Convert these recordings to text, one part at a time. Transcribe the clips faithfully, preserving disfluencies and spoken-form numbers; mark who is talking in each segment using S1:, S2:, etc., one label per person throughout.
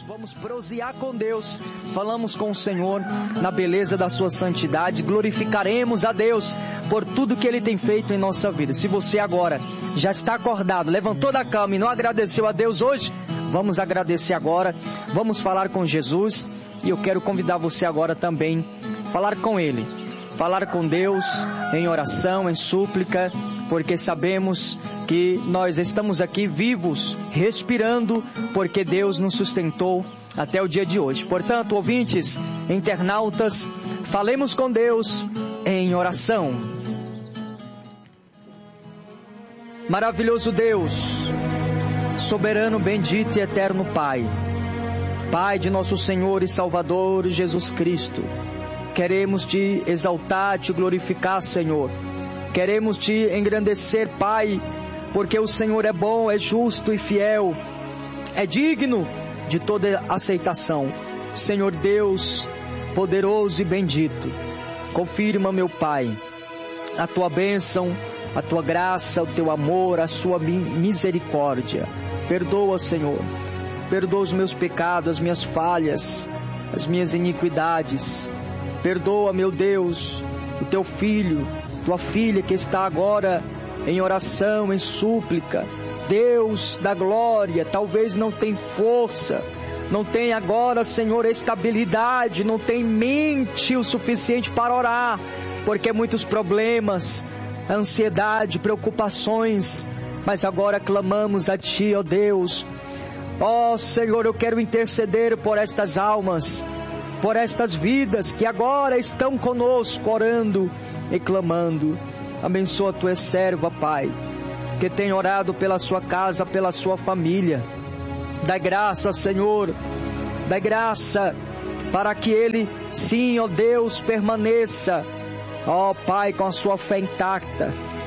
S1: Vamos prosear com Deus, falamos com o Senhor na beleza da sua santidade, glorificaremos a Deus por tudo que Ele tem feito em nossa vida. Se você agora já está acordado, levantou da cama e não agradeceu a Deus hoje, vamos agradecer agora, vamos falar com Jesus e eu quero convidar você agora também a falar com Ele, falar com Deus em oração, em súplica, porque sabemos que nós estamos aqui vivos, respirando, porque Deus nos sustentou até o dia de hoje. Portanto, ouvintes, internautas, falemos com Deus em oração. Maravilhoso Deus, soberano, bendito e eterno Pai, Pai de nosso Senhor e Salvador Jesus Cristo, queremos Te exaltar, Te glorificar, Senhor. Queremos Te engrandecer, Pai, porque o Senhor é bom, é justo e fiel, é digno de toda aceitação. Senhor Deus, poderoso e bendito, confirma, meu Pai, a Tua bênção, a Tua graça, o Teu amor, a Sua misericórdia. Perdoa, Senhor, perdoa os meus pecados, as minhas falhas, as minhas iniquidades. Perdoa, meu Deus, o Teu filho, Tua filha que está agora em oração, em súplica. Deus da glória, talvez não tem força, não tem agora, Senhor, estabilidade, não tem mente o suficiente para orar, porque muitos problemas, ansiedade, preocupações, mas agora clamamos a Ti, ó Deus. Ó Senhor, eu quero interceder por estas almas, por estas vidas que agora estão conosco, orando e clamando. Abençoa a Tua serva, Pai, que tem orado pela sua casa, pela sua família. Dá graça, Senhor, dá graça para que ele, sim, ó Deus, permaneça, ó Pai, com a sua fé intacta.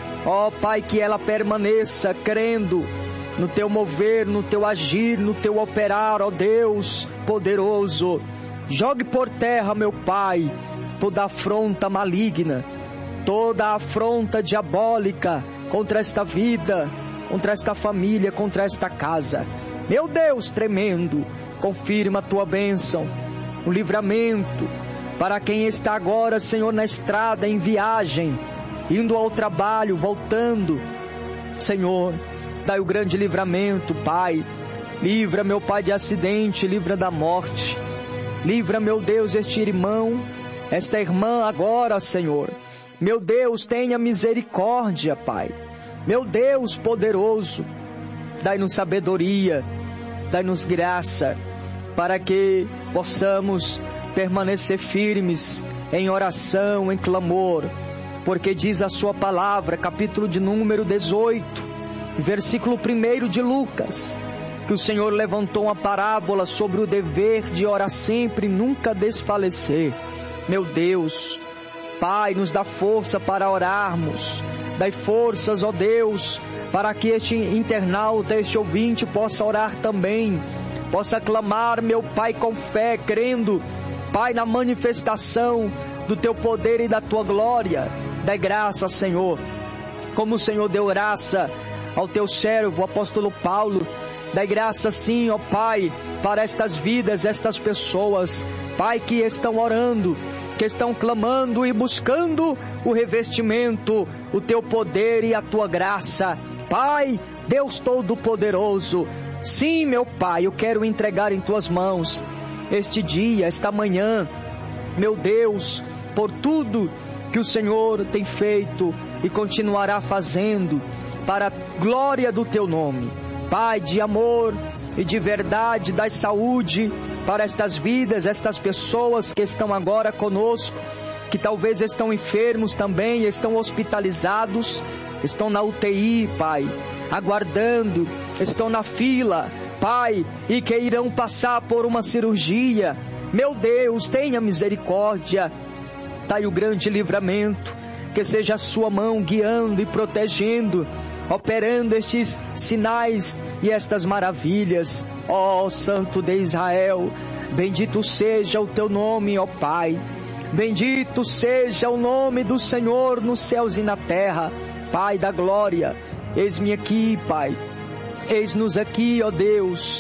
S1: Ó Pai, que ela permaneça crendo no Teu mover, no Teu agir, no Teu operar, ó Deus poderoso. Jogue por terra, meu Pai, toda afronta maligna, toda afronta diabólica contra esta vida, contra esta família, contra esta casa. Meu Deus tremendo, confirma a Tua bênção, o livramento para quem está agora, Senhor, na estrada, em viagem, indo ao trabalho, voltando. Senhor, dai o grande livramento, Pai. Livra, meu Pai, de acidente, livra da morte. Livra, meu Deus, este irmão, esta irmã agora, Senhor. Meu Deus, tenha misericórdia, Pai. Meu Deus poderoso, dai-nos sabedoria, dai-nos graça, para que possamos permanecer firmes em oração, em clamor, porque diz a Sua palavra, capítulo de número dezoito, versículo primeiro de Lucas, que o Senhor levantou uma parábola sobre o dever de orar sempre e nunca desfalecer. Meu Deus, Pai, nos dá força para orarmos, dai forças, ó Deus, para que este internauta, este ouvinte possa orar também, possa clamar, meu Pai, com fé, crendo, Pai, na manifestação do Teu poder e da Tua glória. Dai graça, Senhor, como o Senhor deu graça ao Teu servo, o apóstolo Paulo. Dai graça sim, ó Pai, para estas vidas, estas pessoas, Pai, que estão orando, que estão clamando e buscando o revestimento, o Teu poder e a Tua graça. Pai, Deus Todo-Poderoso, sim, meu Pai, eu quero entregar em Tuas mãos este dia, esta manhã, meu Deus, por tudo que o Senhor tem feito e continuará fazendo, para a glória do Teu nome. Pai, de amor e de verdade, dai saúde para estas vidas, estas pessoas que estão agora conosco, que talvez estão enfermos também, estão hospitalizados, estão na U T I, Pai, aguardando, estão na fila, Pai, e que irão passar por uma cirurgia. Meu Deus, tenha misericórdia, dai o grande livramento, que seja a Sua mão guiando e protegendo, operando estes sinais e estas maravilhas. Ó Santo de Israel, bendito seja o Teu nome, ó Pai. Bendito seja o nome do Senhor nos céus e na terra. Pai da glória, eis-me aqui, Pai. Eis-nos aqui, ó Deus,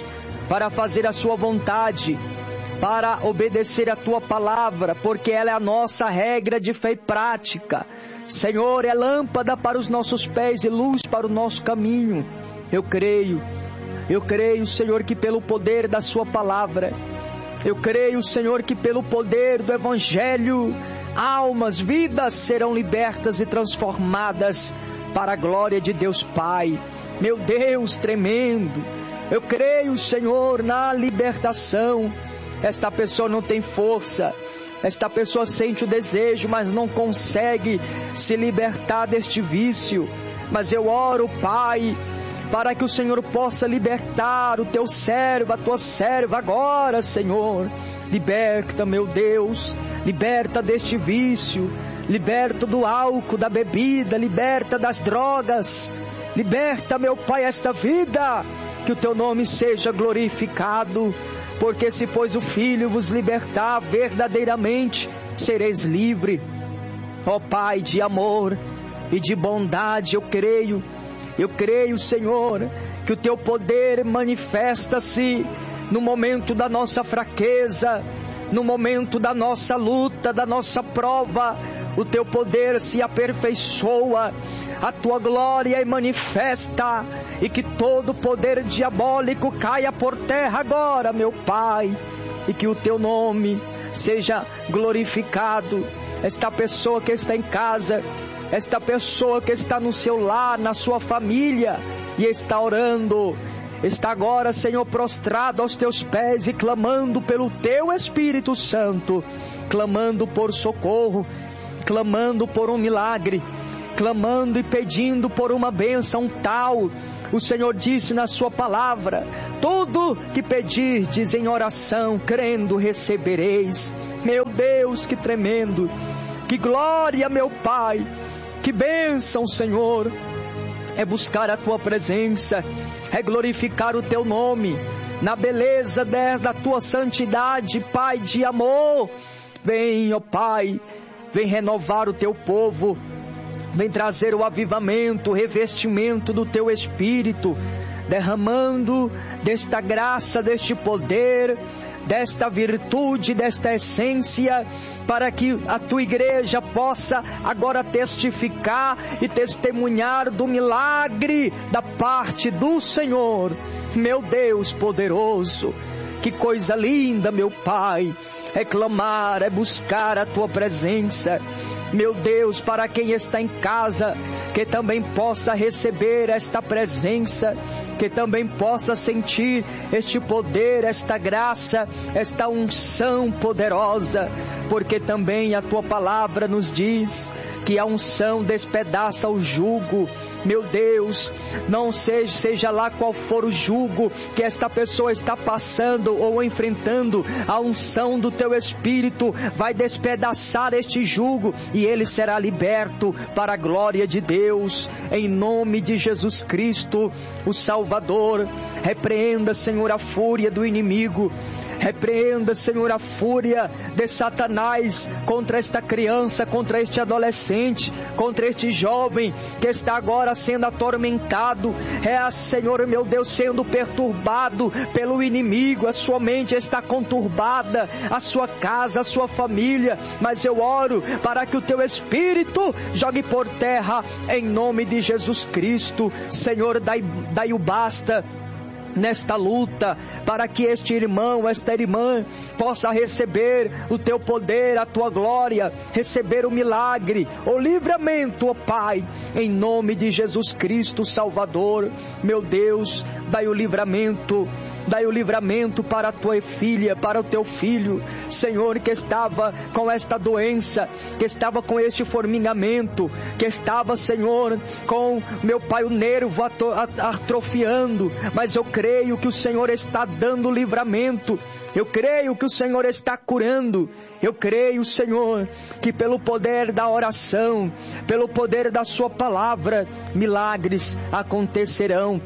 S1: para fazer a sua vontade, para obedecer a tua palavra, porque ela é a nossa regra de fé e prática. Senhor, é lâmpada para os nossos pés e luz para o nosso caminho. Eu creio, eu creio, Senhor, que pelo poder da sua palavra, eu creio, Senhor, que pelo poder do Evangelho, almas, vidas serão libertas e transformadas para a glória de Deus Pai. Meu Deus tremendo, eu creio, Senhor, na libertação. Esta pessoa não tem força, esta pessoa sente o desejo, mas não consegue se libertar deste vício. Mas eu oro, Pai, para que o Senhor possa libertar o teu servo, a tua serva agora, Senhor. Liberta, meu Deus, liberta deste vício, liberta do álcool, da bebida, liberta das drogas, liberta, meu Pai, esta vida, que o teu nome seja glorificado, porque se pois o Filho vos libertar, verdadeiramente sereis livre. Ó Pai de amor e de bondade, eu creio, eu creio, Senhor, que o teu poder manifesta-se no momento da nossa fraqueza, no momento da nossa luta, da nossa prova. O teu poder se aperfeiçoa, a tua glória é manifesta, e que todo poder diabólico caia por terra agora, meu Pai, e que o teu nome seja glorificado. Esta pessoa que está em casa, esta pessoa que está no seu lar, na sua família, e está orando, está agora, Senhor, prostrado aos teus pés e clamando pelo teu Espírito Santo, clamando por socorro, clamando por um milagre, clamando e pedindo por uma bênção tal. O Senhor disse na sua palavra: tudo que pedirdes em oração, crendo, recebereis. Meu Deus, que tremendo, que glória, meu Pai, que bênção, Senhor. É buscar a tua presença, é glorificar o teu nome, na beleza da tua santidade, Pai de amor. Vem, ó Pai, vem renovar o teu povo, vem trazer o avivamento, o revestimento do teu Espírito, derramando desta graça, deste poder, desta virtude, desta essência, para que a tua igreja possa agora testificar e testemunhar do milagre da parte do Senhor. Meu Deus poderoso, que coisa linda, meu Pai, é clamar, é buscar a tua presença. Meu Deus, para quem está em casa, que também possa receber esta presença, que também possa sentir este poder, esta graça, esta unção poderosa, porque também a tua palavra nos diz que a unção despedaça o jugo. Meu Deus, não seja, seja lá qual for o jugo que esta pessoa está passando ou enfrentando, a unção do teu Espírito vai despedaçar este jugo e ele será liberto para a glória de Deus, em nome de Jesus Cristo, o Salvador. Repreenda, Senhor, a fúria do inimigo, repreenda, Senhor, a fúria de Satanás contra esta criança, contra este adolescente, contra este jovem que está agora sendo atormentado, é, Senhor, meu Deus, sendo perturbado pelo inimigo. A sua mente está conturbada, a sua casa, a sua família, mas eu oro para que o teu Espírito jogue por terra, em nome de Jesus Cristo. Senhor, dai, dai o basta nesta luta, para que este irmão, esta irmã possa receber o teu poder, a tua glória, receber o milagre, o livramento, ó Pai, em nome de Jesus Cristo, Salvador. Meu Deus, dai o livramento, dai o livramento para a tua filha, para o teu filho, Senhor, que estava com esta doença, que estava com este formigamento, que estava, Senhor, com, meu Pai, o nervo atrofiando, mas eu creio creio que o Senhor está dando livramento, eu creio que o Senhor está curando, eu creio, Senhor, que pelo poder da oração, pelo poder da sua palavra, milagres acontecerão.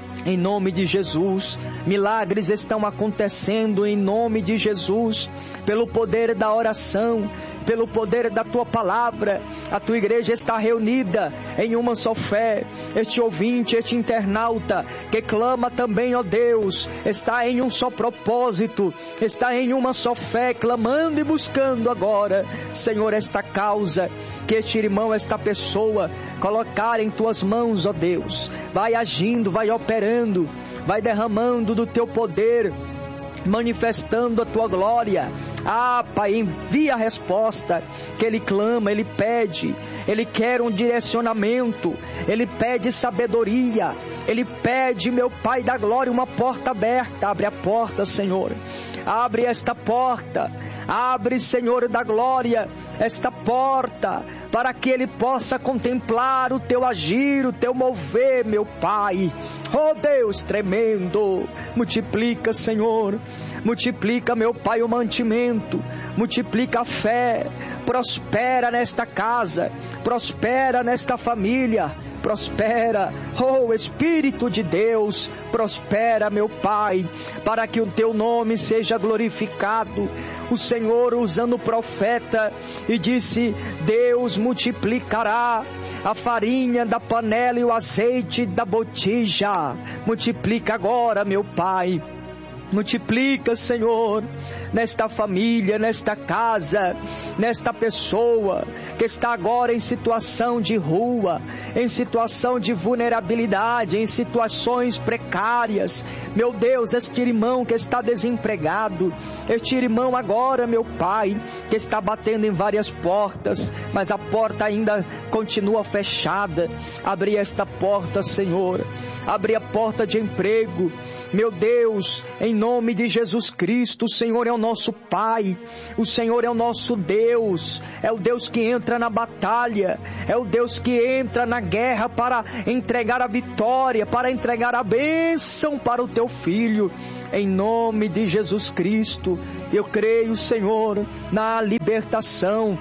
S1: Em nome de Jesus, milagres estão acontecendo em nome de Jesus, pelo poder da oração, pelo poder da Tua palavra. A Tua igreja está reunida em uma só fé. Este ouvinte, este internauta que clama também, ó Deus, está em um só propósito, está em uma só fé, clamando e buscando agora, Senhor, esta causa, que este irmão, esta pessoa, colocar em Tuas mãos, ó Deus. Vai agindo, vai operando, vai derramando do Teu poder, manifestando a Tua glória. Ah, Pai, envia a resposta que ele clama, ele pede, ele quer um direcionamento, ele pede sabedoria, ele pede, meu Pai da glória, uma porta aberta. Abre a porta, Senhor, abre esta porta, abre, Senhor da glória, esta porta, para que ele possa contemplar o Teu agir, o Teu mover, meu Pai. Oh Deus tremendo, multiplica, Senhor, multiplica, meu Pai, o mantimento, multiplica a fé, prospera nesta casa, prospera nesta família, prospera, oh Espírito de Deus, prospera, meu Pai, para que o Teu nome seja glorificado. O Senhor, usando o profeta, e disse: Deus multiplicará a farinha da panela e o azeite da botija. Multiplica agora, meu Pai. Multiplica, Senhor, nesta família, nesta casa, nesta pessoa que está agora em situação de rua, em situação de vulnerabilidade, em situações precárias. Meu Deus, este irmão que está desempregado, este irmão agora, meu Pai, que está batendo em várias portas, mas a porta ainda continua fechada. Abre esta porta, Senhor, abre a porta de emprego. Meu Deus, em nome de Jesus Cristo, o Senhor é o nosso Pai, o Senhor é o nosso Deus, é o Deus que entra na batalha, é o Deus que entra na guerra para entregar a vitória, para entregar a bênção para o Teu Filho. Em nome de Jesus Cristo, eu creio, Senhor, na libertação,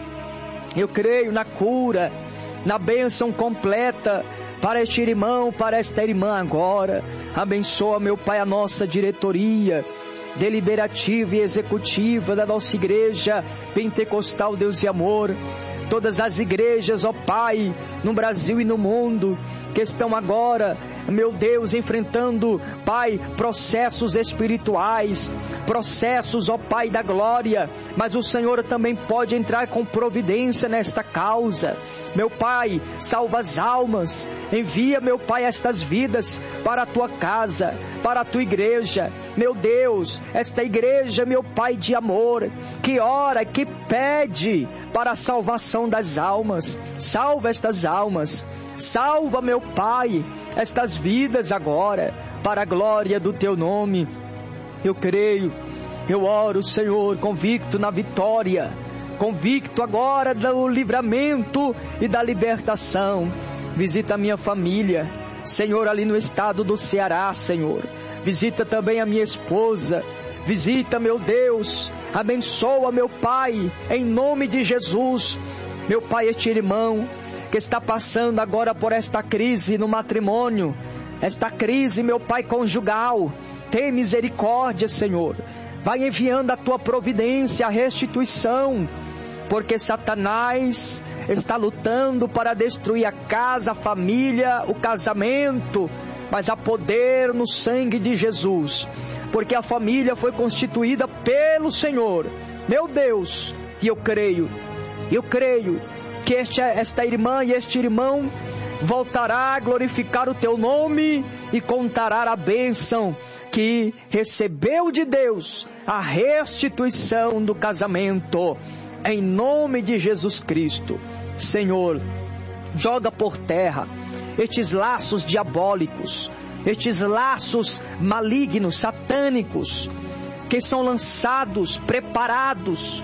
S1: eu creio na cura, na bênção completa para este irmão, para esta irmã agora. Abençoa, meu Pai, a nossa diretoria deliberativa e executiva da nossa igreja pentecostal Deus e Amor, todas as igrejas, ó Pai, no Brasil e no mundo, que estão agora, meu Deus, enfrentando, Pai, processos espirituais, processos, ó Pai da glória, mas o Senhor também pode entrar com providência nesta causa. Meu Pai, salva as almas, envia, meu Pai, estas vidas para a Tua casa, para a Tua igreja. Meu Deus, esta igreja, meu Pai de amor, que ora, que pede para a salvação das almas. Salva estas almas, salva, meu Pai, estas vidas agora, para a glória do Teu nome. Eu creio, eu oro, Senhor, convicto na vitória, convicto agora do livramento e da libertação. Visita a minha família, Senhor, ali no estado do Ceará, Senhor. Visita também a minha esposa. Visita, meu Deus, abençoa, meu Pai, em nome de Jesus. Meu Pai, este irmão que está passando agora por esta crise no matrimônio, esta crise, meu Pai, conjugal, tem misericórdia, Senhor. Vai enviando a Tua providência, a restituição, porque Satanás está lutando para destruir a casa, a família, o casamento, mas há poder no sangue de Jesus, porque a família foi constituída pelo Senhor, meu Deus. E eu creio, eu creio que este, esta irmã e este irmão voltará a glorificar o Teu nome e contará a bênção que recebeu de Deus, a restituição do casamento, em nome de Jesus Cristo. Senhor, joga por terra estes laços diabólicos, estes laços malignos, satânicos, que são lançados, preparados,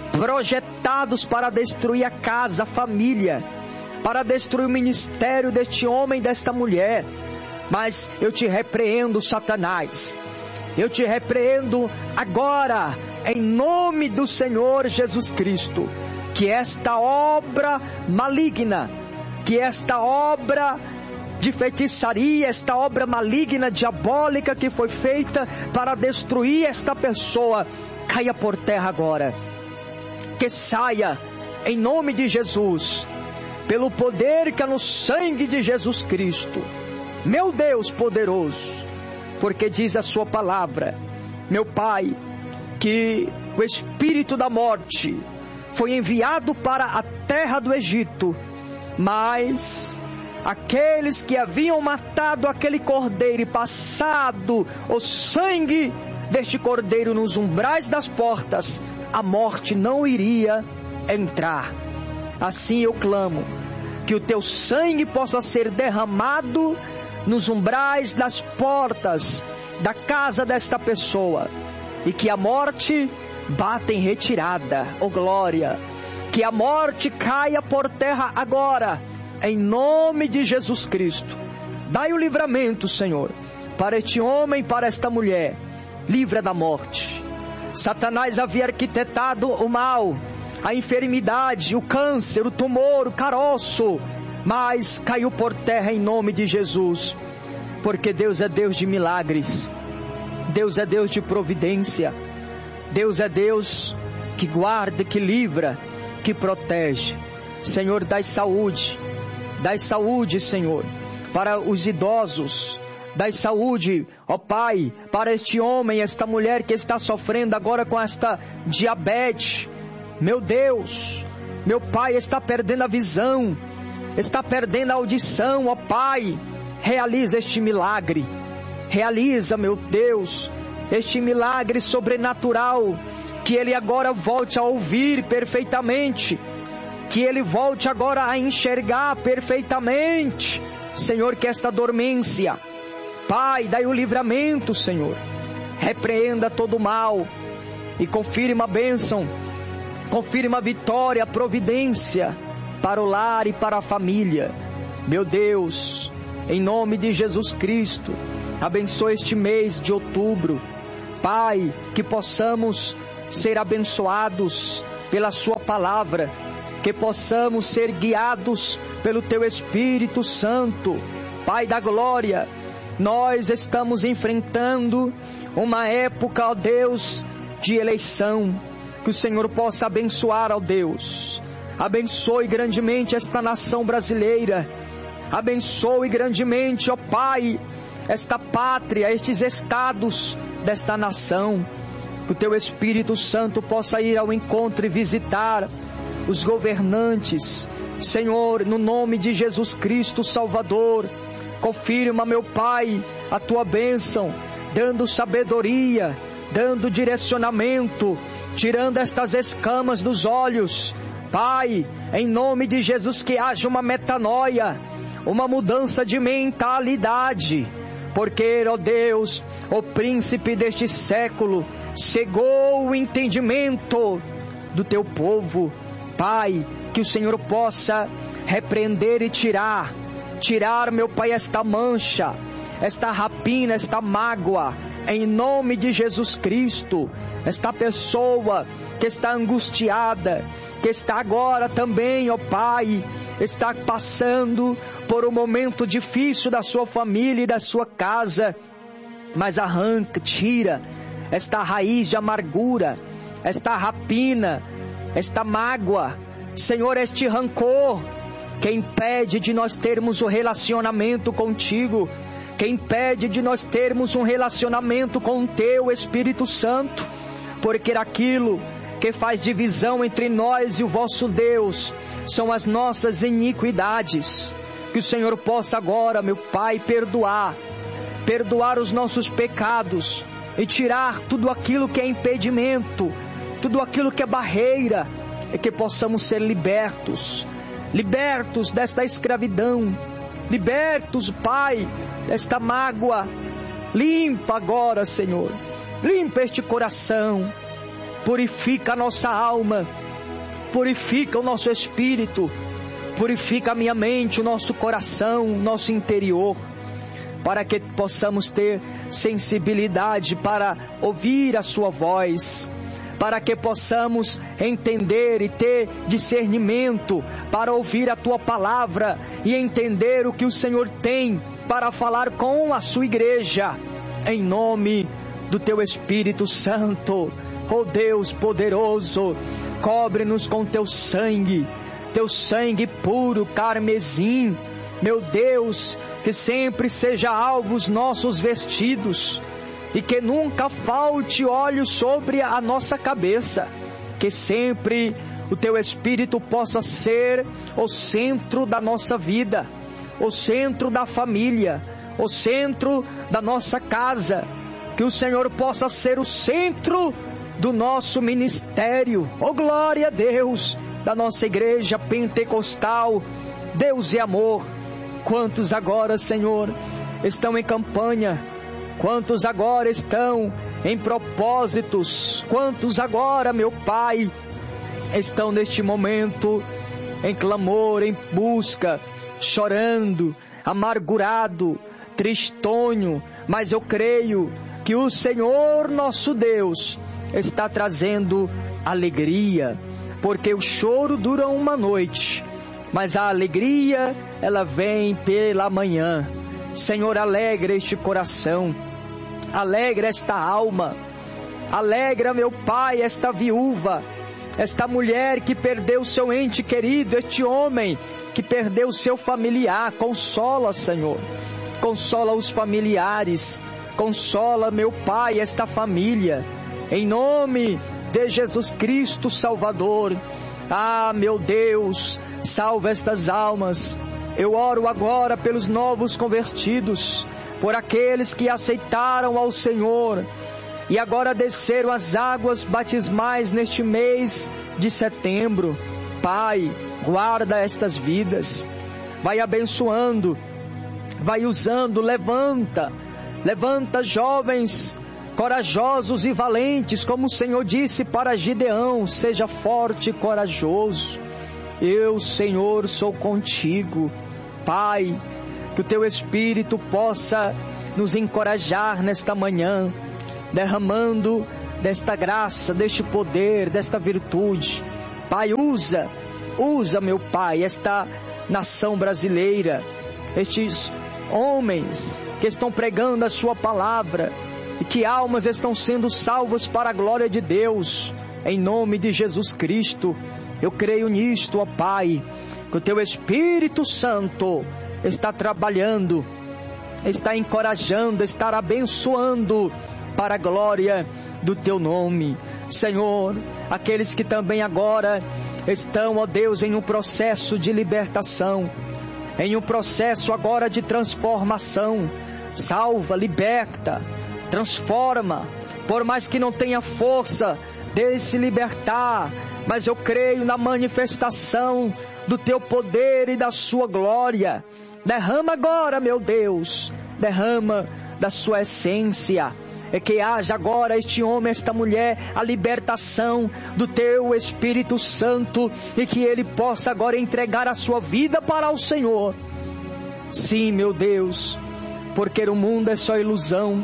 S1: projetados para destruir a casa, a família, para destruir o ministério deste homem e desta mulher. Mas eu te repreendo, Satanás, eu te repreendo agora, em nome do Senhor Jesus Cristo, que esta obra maligna, que esta obra de feitiçaria, esta obra maligna, diabólica que foi feita para destruir esta pessoa, caia por terra agora. Que saia em nome de Jesus, pelo poder que é no sangue de Jesus Cristo. Meu Deus poderoso, porque diz a sua palavra, meu Pai, que o espírito da morte foi enviado para a terra do Egito, mas aqueles que haviam matado aquele cordeiro e passado o sangue deste cordeiro nos umbrais das portas, a morte não iria entrar. Assim eu clamo, que o teu sangue possa ser derramado nos umbrais das portas da casa desta pessoa, e que a morte bata em retirada, oh glória, que a morte caia por terra agora, em nome de Jesus Cristo. Dai o livramento, Senhor, para este homem, para esta mulher, livra da morte. Satanás havia arquitetado o mal, a enfermidade, o câncer, o tumor, o caroço, mas caiu por terra em nome de Jesus, porque Deus é Deus de milagres, Deus é Deus de providência, Deus é Deus que guarda, que livra, que protege. Senhor, dai saúde, dai saúde, Senhor, para os idosos, dai saúde, ó Pai, para este homem, esta mulher que está sofrendo agora com esta diabetes. Meu Deus, meu Pai, está perdendo a visão, está perdendo a audição, ó Pai, realiza este milagre, realiza, meu Deus, este milagre sobrenatural, que ele agora volte a ouvir perfeitamente, que ele volte agora a enxergar perfeitamente, Senhor, que esta dormência, Pai, dai o livramento, Senhor, repreenda todo o mal, e confirma a bênção, confirma a vitória, a providência, para o lar e para a família. Meu Deus, em nome de Jesus Cristo, abençoa este mês de outubro, Pai, que possamos ser abençoados pela sua palavra, que possamos ser guiados pelo teu Espírito Santo. Pai da glória, nós estamos enfrentando uma época, ó Deus, de eleição, que o Senhor possa abençoar, ó Deus, abençoe grandemente esta nação brasileira, abençoe grandemente, ó Pai, esta pátria, estes estados desta nação, que o teu Espírito Santo possa ir ao encontro e visitar os governantes, Senhor, no nome de Jesus Cristo Salvador. Confirma, meu Pai, a tua bênção, dando sabedoria, dando direcionamento, tirando estas escamas dos olhos, Pai, em nome de Jesus, que haja uma metanoia, uma mudança de mentalidade, porque, ó Deus, o príncipe deste século cegou o entendimento do teu povo. Pai, que o Senhor possa repreender e tirar, tirar, meu Pai, esta mancha, esta rapina, esta mágoa, em nome de Jesus Cristo. Esta pessoa que está angustiada, que está agora também, ó Pai, está passando por um momento difícil da sua família e da sua casa, mas arranca, tira esta raiz de amargura, esta rapina, esta mágoa, Senhor, este rancor, que impede de nós termos um relacionamento contigo, que impede de nós termos um relacionamento com o teu Espírito Santo, porque aquilo que faz divisão entre nós e o vosso Deus são as nossas iniquidades. Que o Senhor possa agora, meu Pai, perdoar, perdoar os nossos pecados e tirar tudo aquilo que é impedimento, tudo aquilo que é barreira, e que possamos ser libertos, libertos desta escravidão, libertos, Pai, desta mágoa. Limpa agora, Senhor, limpa este coração, purifica a nossa alma, purifica o nosso espírito, purifica a minha mente, o nosso coração, o nosso interior, para que possamos ter sensibilidade para ouvir a sua voz, para que possamos entender e ter discernimento para ouvir a Tua palavra e entender o que o Senhor tem para falar com a sua igreja, em nome do Teu Espírito Santo. Oh Deus poderoso, cobre-nos com Teu sangue, Teu sangue puro, carmesim. Meu Deus, que sempre seja alvo os nossos vestidos e que nunca falte óleo sobre a nossa cabeça, que sempre o Teu Espírito possa ser o centro da nossa vida, o centro da família, o centro da nossa casa, que o Senhor possa ser o centro do nosso ministério, oh glória a Deus, da nossa igreja pentecostal. Deus é amor. Quantos agora, Senhor, estão em campanha? Quantos agora estão em propósitos? Quantos agora, meu Pai, estão neste momento em clamor, em busca, chorando, amargurado, tristonho? Mas eu creio que o Senhor nosso Deus está trazendo alegria, porque o choro dura uma noite, mas a alegria, ela vem pela manhã. Senhor, alegra este coração, alegra esta alma, alegra, meu Pai, esta viúva, esta mulher que perdeu seu ente querido, este homem que perdeu seu familiar. Consola, Senhor, consola os familiares, consola, meu Pai, esta família, em nome de Jesus Cristo Salvador. Ah, meu Deus, salva estas almas. Eu oro agora pelos novos convertidos, por aqueles que aceitaram ao Senhor e agora desceram as águas batismais neste mês de setembro. Pai, guarda estas vidas, vai abençoando, vai usando, levanta, levanta jovens corajosos e valentes, como o Senhor disse para Gideão: seja forte e corajoso, eu, Senhor, sou contigo. Pai, que o Teu Espírito possa nos encorajar nesta manhã, derramando desta graça, deste poder, desta virtude. Pai, usa, usa, meu Pai, esta nação brasileira, estes homens que estão pregando a Sua palavra, e que almas estão sendo salvas para a glória de Deus, em nome de Jesus Cristo. Eu creio nisto, ó Pai, que o Teu Espírito Santo está trabalhando, está encorajando, está abençoando para a glória do Teu nome. Senhor, aqueles que também agora estão, ó Deus, em um processo de libertação, em um processo agora de transformação, salva, liberta, transforma, por mais que não tenha força de se libertar, mas eu creio na manifestação do Teu poder e da Sua glória. Derrama agora, meu Deus, derrama da Sua essência, e que haja agora este homem, esta mulher, a libertação do Teu Espírito Santo, e que ele possa agora entregar a sua vida para o Senhor. Sim, meu Deus, porque o mundo é só ilusão,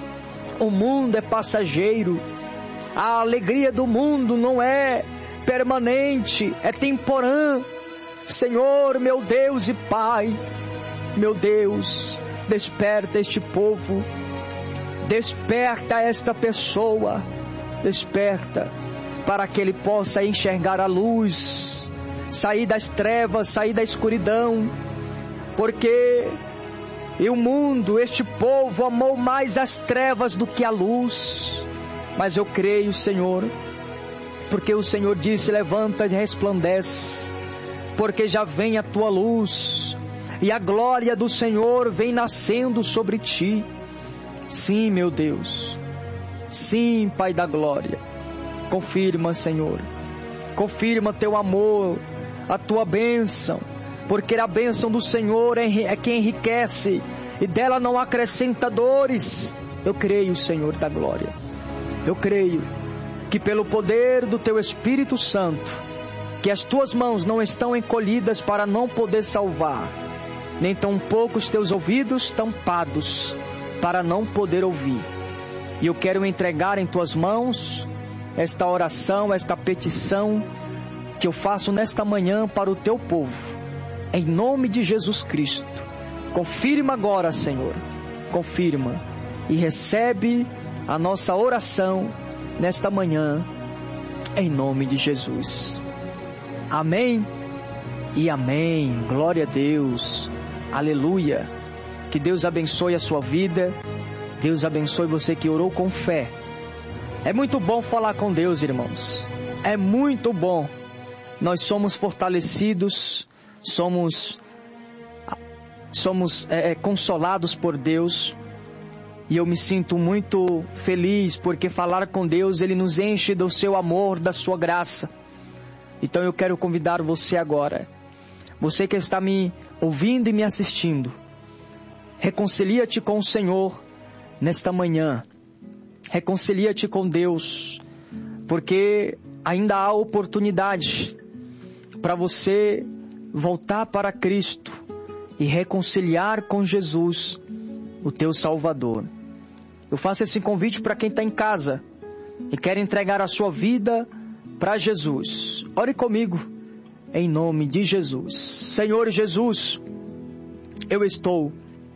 S1: o mundo é passageiro, a alegria do mundo não é permanente, é temporã. Senhor, meu Deus e Pai, meu Deus, desperta este povo, desperta esta pessoa, desperta, para que ele possa enxergar a luz, sair das trevas, sair da escuridão, porque e o mundo, este povo amou mais as trevas do que a luz. Mas eu creio, Senhor, porque o Senhor disse: levanta e resplandece, porque já vem a tua luz, e a glória do Senhor vem nascendo sobre ti. Sim, meu Deus, sim, Pai da glória, confirma, Senhor, confirma teu amor, a tua bênção, porque a bênção do Senhor é que enriquece, e dela não acrescenta dores. Eu creio, Senhor da glória, eu creio que pelo poder do Teu Espírito Santo, que as Tuas mãos não estão encolhidas para não poder salvar, nem tampouco os Teus ouvidos tampados para não poder ouvir. E eu quero entregar em Tuas mãos esta oração, esta petição que eu faço nesta manhã para o teu povo. Em nome de Jesus Cristo. Confirma agora, Senhor. Confirma. E recebe a nossa oração nesta manhã. Em nome de Jesus. Amém e amém. Glória a Deus. Aleluia. Que Deus abençoe a sua vida. Deus abençoe você que orou com fé. É muito bom falar com Deus, irmãos. É muito bom. Nós somos fortalecidos, somos, somos é, consolados por Deus. E eu me sinto muito feliz porque falar com Deus, Ele nos enche do seu amor, da sua graça. Então eu quero convidar você agora, você que está me ouvindo e me assistindo, reconcilia-te com o Senhor nesta manhã. Reconcilia-te com Deus, porque ainda há oportunidade para você voltar para Cristo e reconciliar com Jesus, o teu Salvador. Eu faço esse convite para quem está em casa e quer entregar a sua vida para Jesus. Ore comigo, em nome de Jesus. Senhor Jesus, eu estou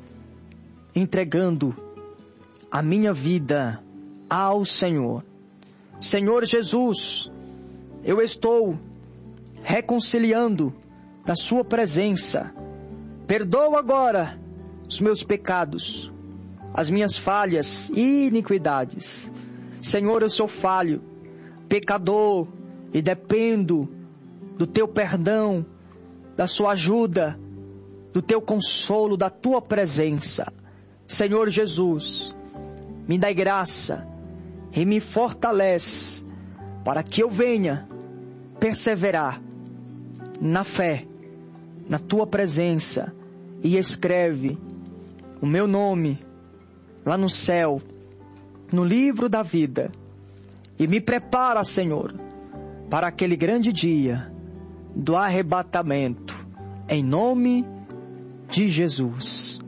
S1: entregando a minha vida ao Senhor. Senhor Jesus, eu estou reconciliando da sua presença. Perdoa agora os meus pecados, as minhas falhas e iniquidades. Senhor, eu sou falho, pecador e dependo do teu perdão, da sua ajuda, do teu consolo, da tua presença. Senhor Jesus, me dai graça e me fortalece para que eu venha perseverar na fé, na tua presença, e escreve o meu nome lá no céu, no livro da vida, e me prepara, Senhor, para aquele grande dia do arrebatamento, em nome de Jesus.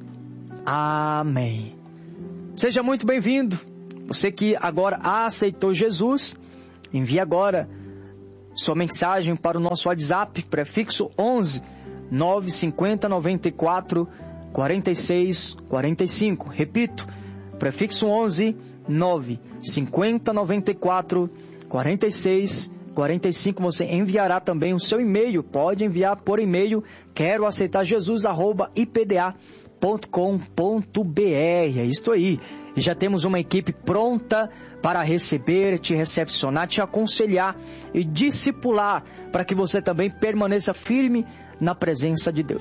S1: Amém. Seja muito bem-vindo. Você que agora aceitou Jesus, envie agora sua mensagem para o nosso WhatsApp, prefixo onze, nove cinco zero, nove quatro, quatro seis quatro cinco. Repito, prefixo onze, nove cinco zero, nove quatro, quatro seis quatro cinco. Você enviará também o seu e-mail. Pode enviar por e-mail, quero aceitar Jesus, arroba i p d a ponto com ponto b r. É isso aí. E já temos uma equipe pronta para receber, te recepcionar, te aconselhar e discipular, para que você também permaneça firme na presença de Deus.